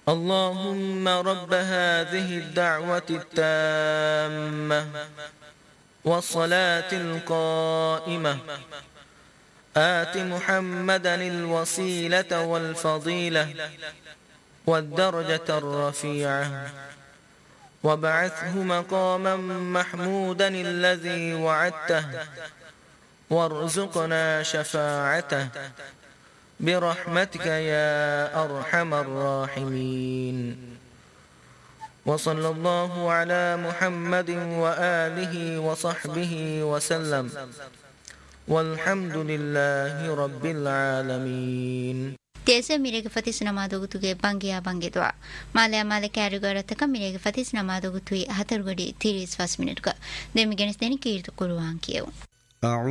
اللهم رب هذه الدعوة التامة والصلاة القائمة آت محمدا الوسيلة والفضيلة والدرجة الرفيعة وابعثه مقاما محمودا الذي وعدته وارزقنا شفاعته برحمتك يا أرحم الراحمين. وصلى الله على محمد وآله وصحبه وسلم والحمد لله رب العالمين. Tiesa mirege fatis namadogutuge bangiya bangedwa malaya male karugarataka mirege fatis namadogutui hatarugadi 30 minute ka demi genes deni kirtu kuruwan kiyewu.